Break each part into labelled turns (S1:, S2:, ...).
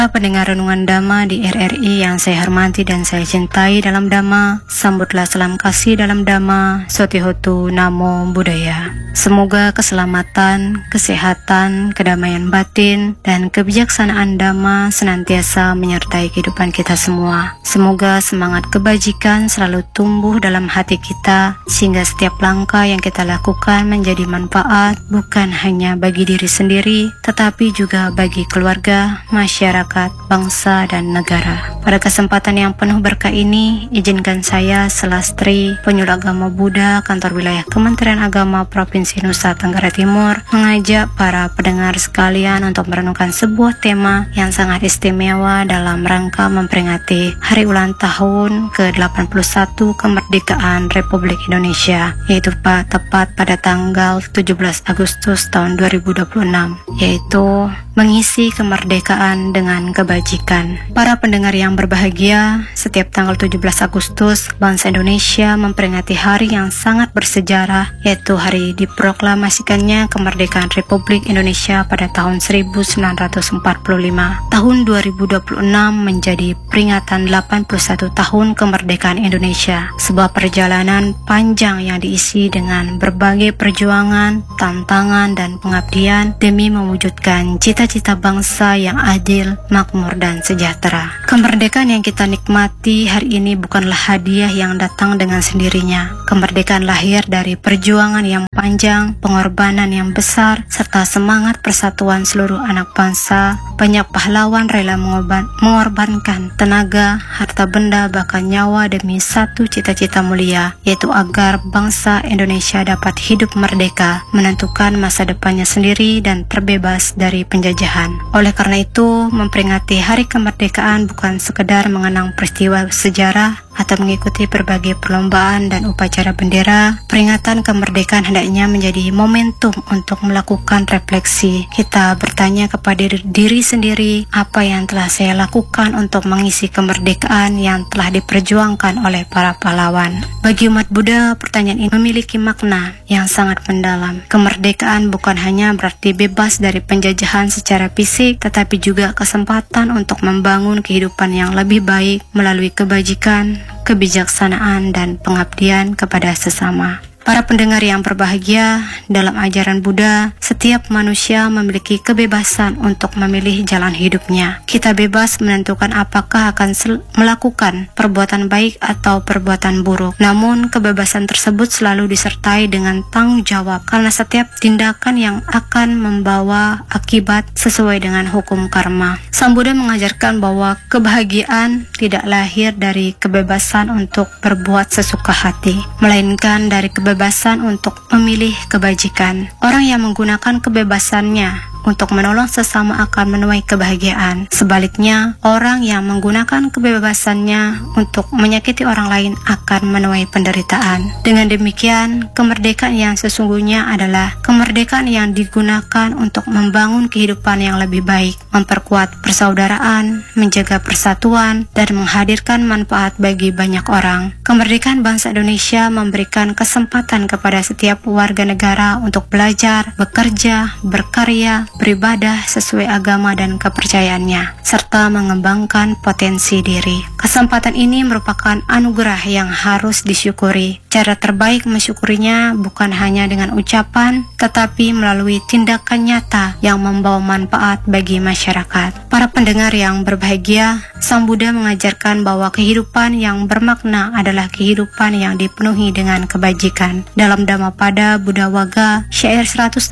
S1: Pendengar renungan Dhamma di RRI yang saya hormati dan saya cintai dalam Dhamma, sambutlah salam kasih dalam Dhamma, Sotihotu Namo Buddhaya. Semoga keselamatan, kesehatan, kedamaian batin, dan kebijaksanaan Dhamma senantiasa menyertai kehidupan kita semua. Semoga semangat kebajikan selalu tumbuh dalam hati kita, sehingga setiap langkah yang kita lakukan menjadi manfaat bukan hanya bagi diri sendiri, tetapi juga bagi keluarga, masyarakat, bangsa, dan negara. Pada kesempatan yang penuh berkah ini, izinkan saya, Selastri, penyuluh agama Buddha, Kantor Wilayah Kementerian Agama Provinsi Nusa Tenggara Timur, mengajak para pendengar sekalian untuk merenungkan sebuah tema yang sangat istimewa dalam rangka memperingati hari ulang tahun ke-81 kemerdekaan Republik Indonesia, yaitu tepat pada tanggal 17 Agustus tahun 2026, yaitu mengisi kemerdekaan dengan kebajikan. Para pendengar yang berbahagia, setiap tanggal 17 Agustus, bangsa Indonesia memperingati hari yang sangat bersejarah, yaitu hari diproklamasikannya kemerdekaan Republik Indonesia pada tahun 1945. Tahun 2026 menjadi peringatan 81 tahun kemerdekaan Indonesia, sebuah perjalanan panjang yang diisi dengan berbagai perjuangan, tantangan, dan pengabdian demi mewujudkan cita-cita bangsa yang adil, makmur, dan sejahtera. Kemerdekaan yang kita nikmati hari ini bukanlah hadiah yang datang dengan sendirinya. Kemerdekaan lahir dari perjuangan yang panjang, pengorbanan yang besar, serta semangat persatuan seluruh anak bangsa. Banyak pahlawan rela mengorbankan tenaga, harta benda, bahkan nyawa demi satu cita-cita mulia, yaitu agar bangsa Indonesia dapat hidup merdeka, menentukan masa depannya sendiri, dan terbebas dari penjajahan. Oleh karena itu, memperingati Hari Kemerdekaan bukan sekedar mengenang peristiwa sejarah atau mengikuti berbagai perlombaan dan upacara bendera. Peringatan kemerdekaan hendaknya menjadi momentum untuk melakukan refleksi. Kita bertanya kepada diri sendiri, apa yang telah saya lakukan untuk mengisi kemerdekaan yang telah diperjuangkan oleh para pahlawan. Bagi umat Buddha, pertanyaan ini memiliki makna yang sangat mendalam. Kemerdekaan bukan hanya berarti bebas dari penjajahan secara fisik, tetapi juga kesempatan untuk membangun kehidupan yang lebih baik melalui kebajikan, kebijaksanaan, dan pengabdian kepada sesama. Para pendengar yang berbahagia, dalam ajaran Buddha, setiap manusia memiliki kebebasan untuk memilih jalan hidupnya. Kita bebas menentukan apakah akan melakukan perbuatan baik atau perbuatan buruk. Namun, kebebasan tersebut selalu disertai dengan tanggung jawab, karena setiap tindakan yang akan membawa akibat sesuai dengan hukum karma. Sang Buddha mengajarkan bahwa kebahagiaan tidak lahir dari kebebasan untuk berbuat sesuka hati, melainkan dari kebebasan untuk memilih kebajikan. Orang yang menggunakan kebebasannya untuk menolong sesama akan menuai kebahagiaan. Sebaliknya, orang yang menggunakan kebebasannya untuk menyakiti orang lain akan menuai penderitaan. Dengan demikian, kemerdekaan yang sesungguhnya adalah kemerdekaan yang digunakan untuk membangun kehidupan yang lebih baik, memperkuat persaudaraan, menjaga persatuan, dan menghadirkan manfaat bagi banyak orang. Kemerdekaan bangsa Indonesia memberikan kesempatan kepada setiap warga negara untuk belajar, bekerja, berkarya, beribadah sesuai agama dan kepercayaannya, serta mengembangkan potensi diri. Kesempatan ini merupakan anugerah yang harus disyukuri. Cara terbaik mensyukurinya bukan hanya dengan ucapan, tetapi melalui tindakan nyata yang membawa manfaat bagi masyarakat. Para pendengar yang berbahagia, Sang Buddha mengajarkan bahwa kehidupan yang bermakna adalah kehidupan yang dipenuhi dengan kebajikan. Dalam Dhammapada Buddha Waga, syair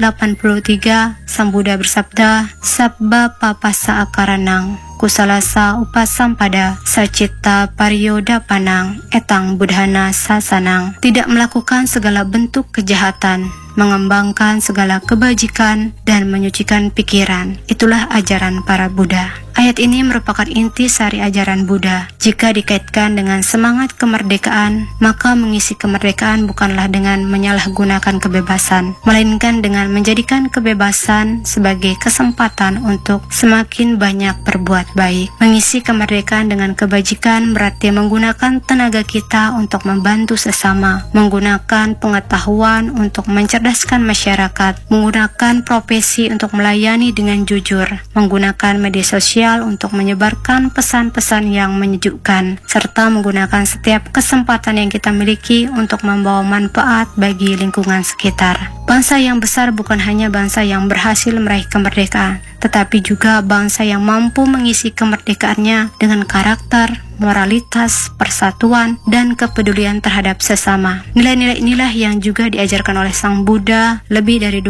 S1: 183, Sang Buddha bersabda, "Sabba papasa akaranang, kusalasa upasampada, sacita pariyoda panang, etang budhana sasanang." Tidak melakukan segala bentuk kejahatan, mengembangkan segala kebajikan, dan menyucikan pikiran. Itulah ajaran para Buddha. Ayat ini merupakan inti sari ajaran Buddha. Jika dikaitkan dengan semangat kemerdekaan, maka mengisi kemerdekaan bukanlah dengan menyalahgunakan kebebasan, melainkan dengan menjadikan kebebasan sebagai kesempatan untuk semakin banyak berbuat baik. Mengisi kemerdekaan dengan kebajikan berarti menggunakan tenaga kita untuk membantu sesama, menggunakan pengetahuan untuk mencerdaskan masyarakat, menggunakan profesi untuk melayani dengan jujur, menggunakan media sosial sosial untuk menyebarkan pesan-pesan yang menyejukkan, serta menggunakan setiap kesempatan yang kita miliki untuk membawa manfaat bagi lingkungan sekitar. Bangsa yang besar bukan hanya bangsa yang berhasil meraih kemerdekaan, tetapi juga bangsa yang mampu mengisi kemerdekaannya dengan karakter, moralitas, persatuan, dan kepedulian terhadap sesama. Nilai-nilai inilah yang juga diajarkan oleh Sang Buddha lebih dari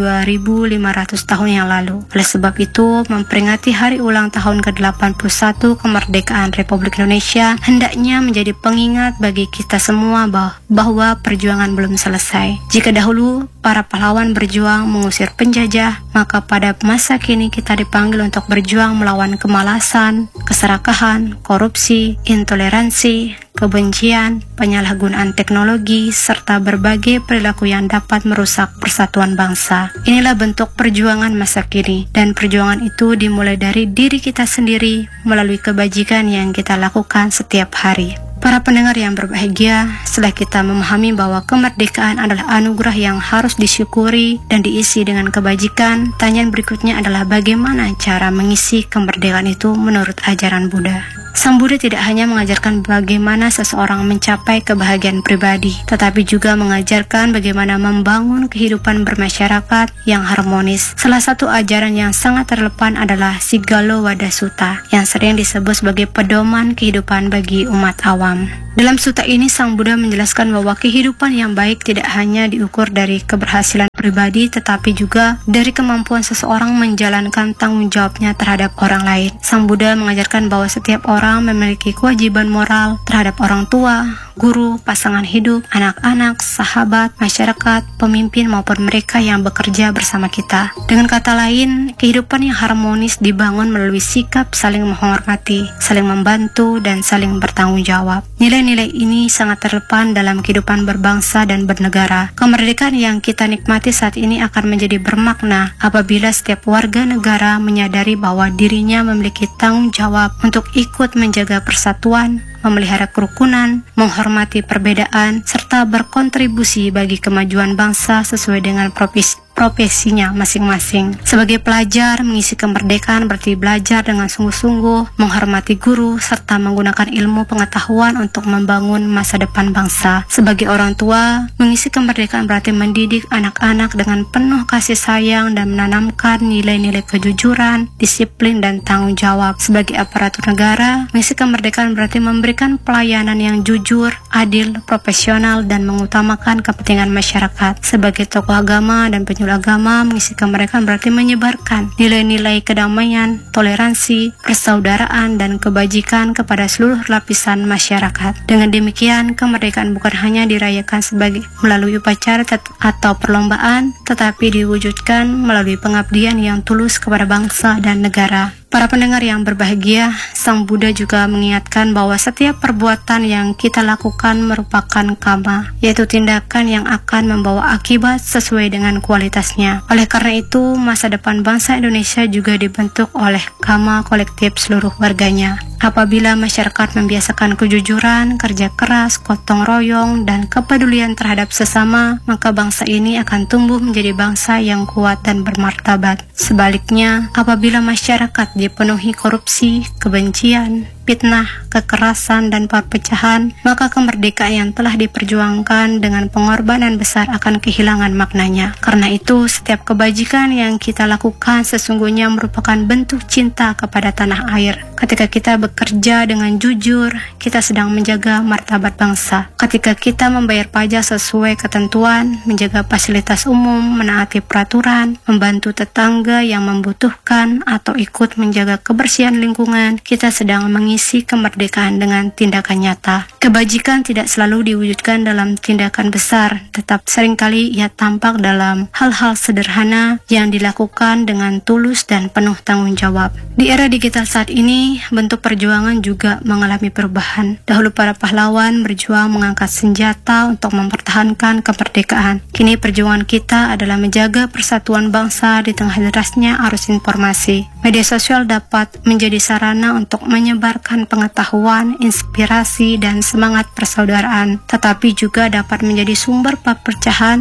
S1: 2500 tahun yang lalu. Oleh sebab itu, memperingati hari ulang tahun ke-81 kemerdekaan Republik Indonesia hendaknya menjadi pengingat bagi kita semua bahwa perjuangan belum selesai. Jika dahulu para pahlawan berjuang mengusir penjajah, maka pada masa kini kita dipanggil untuk berjuang melawan kemalasan, keserakahan, korupsi, intoleransi, kebencian, penyalahgunaan teknologi, serta berbagai perilaku yang dapat merusak persatuan bangsa. Inilah bentuk perjuangan masa kini, dan perjuangan itu dimulai dari diri kita sendiri melalui kebajikan yang kita lakukan setiap hari. Para pendengar yang berbahagia, setelah kita memahami bahwa kemerdekaan adalah anugerah yang harus disyukuri dan diisi dengan kebajikan, tanyaan berikutnya adalah bagaimana cara mengisi kemerdekaan itu menurut ajaran Buddha. Sang Buddha tidak hanya mengajarkan bagaimana seseorang mencapai kebahagiaan pribadi, tetapi juga mengajarkan bagaimana membangun kehidupan bermasyarakat yang harmonis. Salah satu ajaran yang sangat terlepas adalah Sigalo Wada Sutta, yang sering disebut sebagai pedoman kehidupan bagi umat awam. Dalam sutta ini, Sang Buddha menjelaskan bahwa kehidupan yang baik tidak hanya diukur dari keberhasilan pribadi, tetapi juga dari kemampuan seseorang menjalankan tanggung jawabnya terhadap orang lain. Sang Buddha mengajarkan bahwa setiap orang memiliki kewajiban moral terhadap orang tua, guru, pasangan hidup, anak-anak, sahabat, masyarakat, pemimpin maupun mereka yang bekerja bersama kita. Dengan kata lain, kehidupan yang harmonis dibangun melalui sikap saling menghormati, saling membantu, dan saling bertanggung jawab. Nilai-nilai ini sangat terdepan dalam kehidupan berbangsa dan bernegara. Kemerdekaan yang kita nikmati saat ini akan menjadi bermakna apabila setiap warga negara menyadari bahwa dirinya memiliki tanggung jawab untuk ikut menjaga persatuan, memelihara kerukunan, menghormati perbedaan, serta berkontribusi bagi kemajuan bangsa sesuai dengan profesinya masing-masing. Sebagai pelajar, mengisi kemerdekaan berarti belajar dengan sungguh-sungguh, menghormati guru, serta menggunakan ilmu pengetahuan untuk membangun masa depan bangsa. Sebagai orang tua, mengisi kemerdekaan berarti mendidik anak-anak dengan penuh kasih sayang dan menanamkan nilai-nilai kejujuran, disiplin, dan tanggung jawab. Sebagai aparatur negara, mengisi kemerdekaan berarti memberikan pelayanan yang jujur, adil, profesional, dan mengutamakan kepentingan masyarakat. Sebagai tokoh agama dan penyuluh agama, mengisi kemerdekaan berarti menyebarkan nilai-nilai kedamaian, toleransi, persaudaraan, dan kebajikan kepada seluruh lapisan masyarakat. Dengan demikian, kemerdekaan bukan hanya dirayakan melalui upacara atau perlombaan, tetapi diwujudkan melalui pengabdian yang tulus kepada bangsa dan negara. Para pendengar yang berbahagia, Sang Buddha juga mengingatkan bahwa setiap perbuatan yang kita lakukan merupakan karma, yaitu tindakan yang akan membawa akibat sesuai dengan kualitasnya. Oleh karena itu, masa depan bangsa Indonesia juga dibentuk oleh karma kolektif seluruh warganya. Apabila masyarakat membiasakan kejujuran, kerja keras, gotong royong, dan kepedulian terhadap sesama, maka bangsa ini akan tumbuh menjadi bangsa yang kuat dan bermartabat. Sebaliknya, apabila masyarakat dipenuhi korupsi, kebencian, fitnah, kekerasan, dan perpecahan, maka kemerdekaan yang telah diperjuangkan dengan pengorbanan besar akan kehilangan maknanya. Karena itu, setiap kebajikan yang kita lakukan sesungguhnya merupakan bentuk cinta kepada tanah air. Ketika kita bekerja dengan jujur, kita sedang menjaga martabat bangsa. Ketika kita membayar pajak sesuai ketentuan, menjaga fasilitas umum, menaati peraturan, membantu tetangga yang membutuhkan, atau ikut menjaga kebersihan lingkungan, kita sedang mengisi kemerdekaan dengan tindakan nyata. Kebajikan tidak selalu diwujudkan dalam tindakan besar, tetap seringkali ia tampak dalam hal-hal sederhana yang dilakukan dengan tulus dan penuh tanggung jawab. Di era digital saat ini, bentuk perjuangan juga mengalami perubahan. Dahulu para pahlawan berjuang mengangkat senjata untuk mempertahankan kemerdekaan. Kini perjuangan kita adalah menjaga persatuan bangsa di tengah derasnya arus informasi. Media sosial dapat menjadi sarana untuk menyebarkan pengetahuan, inspirasi, dan semangat persaudaraan, tetapi juga dapat menjadi sumber perpecahan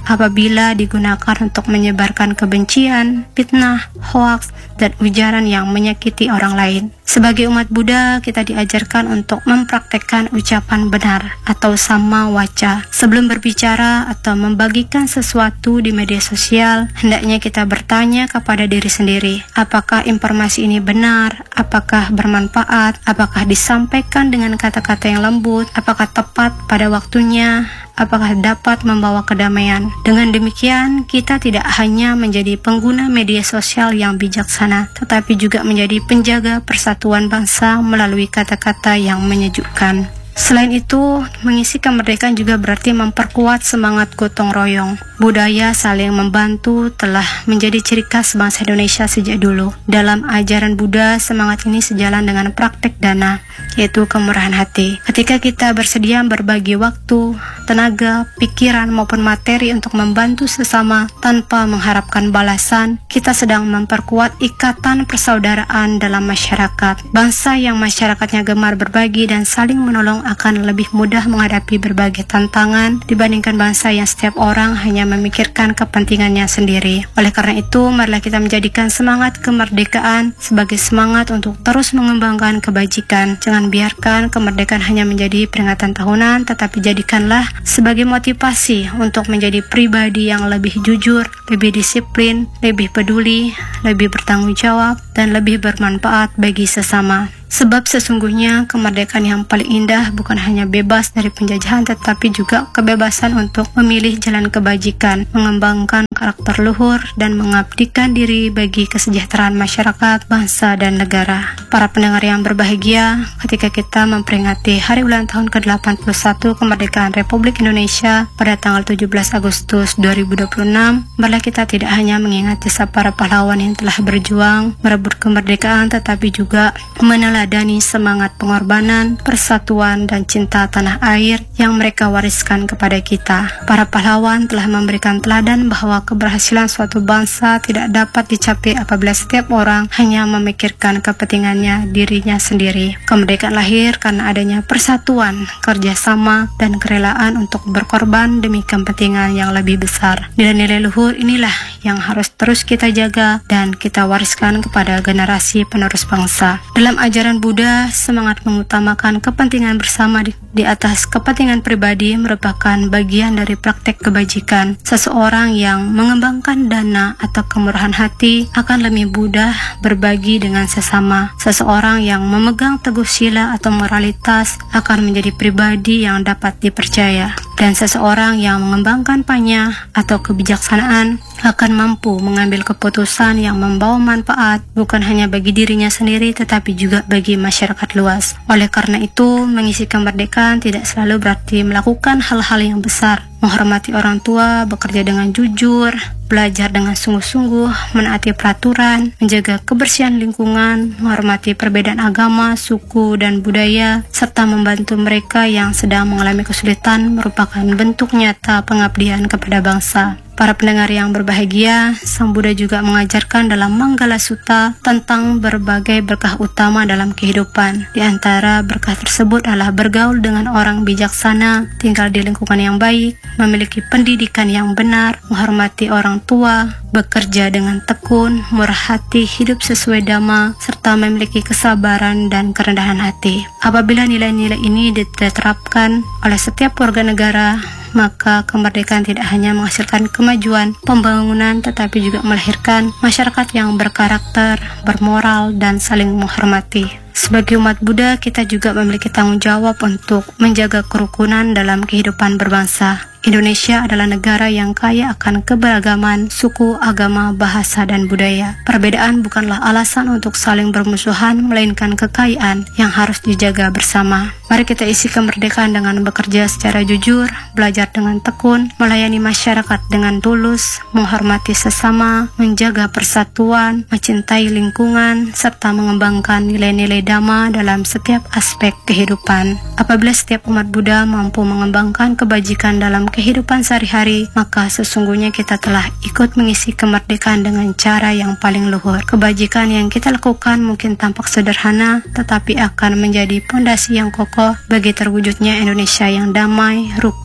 S1: apabila digunakan untuk menyebarkan kebencian, fitnah, hoaks, dan ujaran yang menyakiti orang lain. Sebagai umat Buddha, kita diajarkan untuk mempraktekkan ucapan benar atau sama waca. Sebelum berbicara atau membagikan sesuatu di media sosial, hendaknya kita bertanya kepada diri sendiri, apakah informasi ini benar, apakah bermanfaat, apakah disampaikan dengan kata-kata yang lembut, apakah tepat pada waktunya, apakah dapat membawa kedamaian. Dengan demikian, kita tidak hanya menjadi pengguna media sosial yang bijaksana, tetapi juga menjadi penjaga persatuan bangsa melalui kata-kata yang menyejukkan. Selain itu, mengisi kemerdekaan juga berarti memperkuat semangat gotong royong. Budaya saling membantu telah menjadi ciri khas bangsa Indonesia sejak dulu. Dalam ajaran Buddha, semangat ini sejalan dengan praktek dana, yaitu kemurahan hati. Ketika kita bersedia berbagi waktu, tenaga, pikiran maupun materi untuk membantu sesama tanpa mengharapkan balasan, kita sedang memperkuat ikatan persaudaraan dalam masyarakat. Bangsa yang masyarakatnya gemar berbagi dan saling menolong akan lebih mudah menghadapi berbagai tantangan dibandingkan bangsa yang setiap orang hanya memikirkan kepentingannya sendiri. Oleh karena itu, marilah kita menjadikan semangat kemerdekaan sebagai semangat untuk terus mengembangkan kebajikan. Jangan biarkan kemerdekaan hanya menjadi peringatan tahunan, tetapi jadikanlah sebagai motivasi untuk menjadi pribadi yang lebih jujur, lebih disiplin, lebih peduli, lebih bertanggung jawab, dan lebih bermanfaat bagi sesama. Sebab sesungguhnya kemerdekaan yang paling indah bukan hanya bebas dari penjajahan, tetapi juga kebebasan untuk memilih jalan kebajikan, mengembangkan karakter luhur, dan mengabdikan diri bagi kesejahteraan masyarakat, bangsa, dan negara. Para pendengar yang berbahagia, ketika kita memperingati hari ulang tahun ke-81 kemerdekaan Republik Indonesia pada tanggal 17 Agustus 2026, marilah kita tidak hanya mengingat jasa para pahlawan yang telah berjuang merebut kemerdekaan, tetapi juga meneladani semangat pengorbanan, persatuan, dan cinta tanah air yang mereka wariskan kepada kita. Para pahlawan telah memberikan teladan bahwa keberhasilan suatu bangsa tidak dapat dicapai apabila setiap orang hanya memikirkan kepentingannya dirinya sendiri. Kemerdekaan lahir karena adanya persatuan, kerjasama, dan kerelaan untuk berkorban demi kepentingan yang lebih besar. Nilai-nilai luhur inilah yang harus terus kita jaga dan kita wariskan kepada generasi penerus bangsa. Dalam ajaran Buddha, semangat mengutamakan kepentingan bersama di atas kepentingan pribadi merupakan bagian dari praktek kebajikan. Seseorang yang mengembangkan dana atau kemurahan hati akan lebih mudah berbagi dengan sesama. Seseorang yang memegang teguh sila atau moralitas akan menjadi pribadi yang dapat dipercaya. Dan seseorang yang mengembangkan panya atau kebijaksanaan akan mampu mengambil keputusan yang membawa manfaat bukan hanya bagi dirinya sendiri tetapi juga bagi masyarakat luas. Oleh karena itu, mengisi kemerdekaan tidak selalu berarti melakukan hal-hal yang besar. Menghormati orang tua, bekerja dengan jujur, belajar dengan sungguh-sungguh, menaati peraturan, menjaga kebersihan lingkungan, menghormati perbedaan agama, suku, dan budaya, serta membantu mereka yang sedang mengalami kesulitan merupakan bentuk nyata pengabdian kepada bangsa. Para pendengar yang berbahagia, Sang Buddha juga mengajarkan dalam Manggala Sutta tentang berbagai berkah utama dalam kehidupan. Di antara berkah tersebut adalah bergaul dengan orang bijaksana, tinggal di lingkungan yang baik, memiliki pendidikan yang benar, menghormati orang tua, bekerja dengan tekun, murah hati, hidup sesuai dhamma, serta memiliki kesabaran dan kerendahan hati. Apabila nilai-nilai ini diterapkan oleh setiap warga negara, maka kemerdekaan tidak hanya menghasilkan kemajuan pembangunan tetapi juga melahirkan masyarakat yang berkarakter, bermoral, dan saling menghormati. Sebagai umat Buddha, kita juga memiliki tanggung jawab untuk menjaga kerukunan dalam kehidupan berbangsa. Indonesia adalah negara yang kaya akan keberagaman suku, agama, bahasa, dan budaya. Perbedaan bukanlah alasan untuk saling bermusuhan, melainkan kekayaan yang harus dijaga bersama. Mari kita isi kemerdekaan dengan bekerja secara jujur, belajar dengan tekun, melayani masyarakat dengan tulus, menghormati sesama, menjaga persatuan, mencintai lingkungan, serta mengembangkan nilai-nilai dhamma dalam setiap aspek kehidupan. Apabila setiap umat Buddha mampu mengembangkan kebajikan dalam kehidupan sehari-hari, maka sesungguhnya kita telah ikut mengisi kemerdekaan dengan cara yang paling luhur. Kebajikan yang kita lakukan mungkin tampak sederhana, tetapi akan menjadi pondasi yang kokoh bagi terwujudnya Indonesia yang damai, rukun,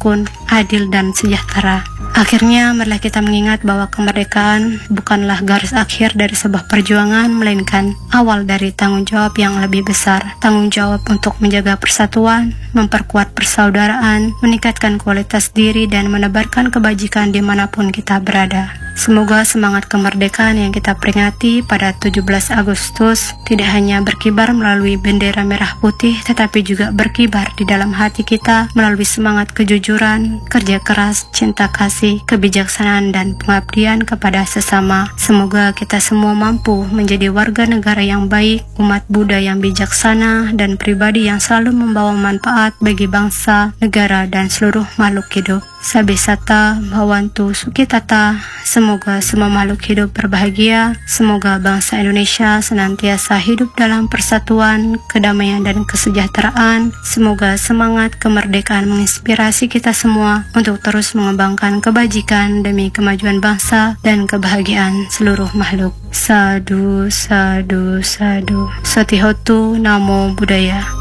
S1: adil, dan sejahtera. Akhirnya, marilah kita mengingat bahwa kemerdekaan bukanlah garis akhir dari sebuah perjuangan, melainkan awal dari tanggung jawab yang lebih besar. Tanggung jawab untuk menjaga persatuan, memperkuat persaudaraan, meningkatkan kualitas diri, dan menebarkan kebajikan dimanapun kita berada. Semoga semangat kemerdekaan yang kita peringati pada 17 Agustus tidak hanya berkibar melalui bendera merah putih, tetapi juga berkibar di dalam hati kita melalui semangat kejujuran, kerja keras, cinta kasih, kebijaksanaan, dan pengabdian kepada sesama. Semoga kita semua mampu menjadi warga negara yang baik, umat Buddha yang bijaksana, dan pribadi yang selalu membawa manfaat bagi bangsa, negara, dan seluruh makhluk hidup. Sabisata Bhawantu Sukitata. Semoga semua makhluk hidup berbahagia. Semoga bangsa Indonesia senantiasa hidup dalam persatuan, kedamaian, dan kesejahteraan. Semoga semangat kemerdekaan menginspirasi kita semua untuk terus mengembangkan kebajikan demi kemajuan bangsa dan kebahagiaan seluruh makhluk. Sadu, sadu, sadu. Sotihotu, Namo Buddhaya.